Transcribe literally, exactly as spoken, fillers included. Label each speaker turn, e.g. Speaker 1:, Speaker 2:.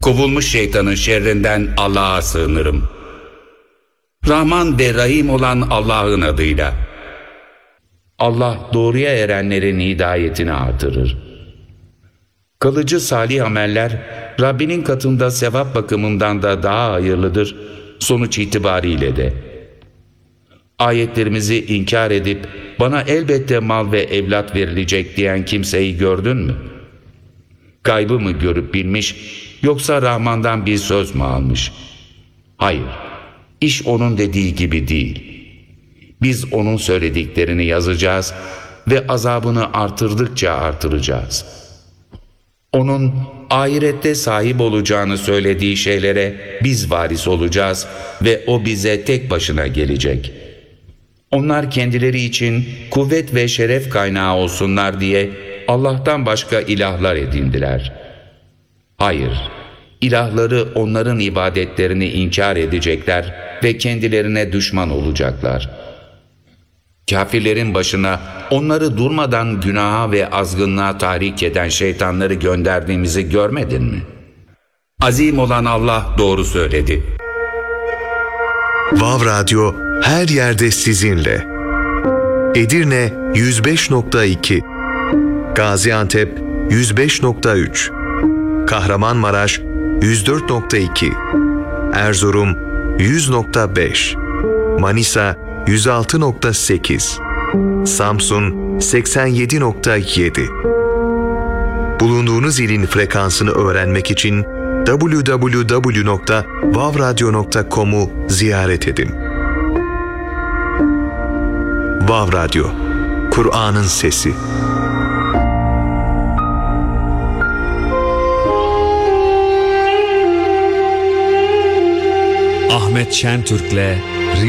Speaker 1: Kovulmuş şeytanın şerrinden Allah'a sığınırım. Rahman ve Rahim olan Allah'ın adıyla. Allah doğruya erenlerin hidayetini artırır. Kalıcı salih ameller Rabbinin katında sevap bakımından da daha hayırlıdır, sonuç itibariyle de. Ayetlerimizi inkar edip bana elbette mal ve evlat verilecek diyen kimseyi gördün mü? Gaybı mı görüp bilmiş, yoksa Rahman'dan bir söz mü almış? Hayır, iş onun dediği gibi değil. Biz onun söylediklerini yazacağız ve azabını artırdıkça artıracağız. Onun ahirette sahip olacağını söylediği şeylere biz varis olacağız ve o bize tek başına gelecek. Onlar kendileri için kuvvet ve şeref kaynağı olsunlar diye Allah'tan başka ilahlar edindiler. Hayır, ilahları onların ibadetlerini inkar edecekler ve kendilerine düşman olacaklar. Kafirlerin başına onları durmadan günaha ve azgınlığa tahrik eden şeytanları gönderdiğimizi görmedin mi? Azim olan Allah doğru söyledi.
Speaker 2: Vav Radyo her yerde sizinle. Edirne yüz beş nokta iki, Gaziantep yüz beş nokta üç, Kahramanmaraş yüz dört nokta iki, Erzurum yüz nokta beş, Manisa yüz altı nokta sekiz, Samsun seksen yedi nokta yedi. Bulunduğunuz ilin frekansını öğrenmek için double-u double-u double-u nokta vav radyo nokta com'u ziyaret edin. Vav Radyo, Kur'an'ın sesi.
Speaker 3: Ahmet Şentürk'le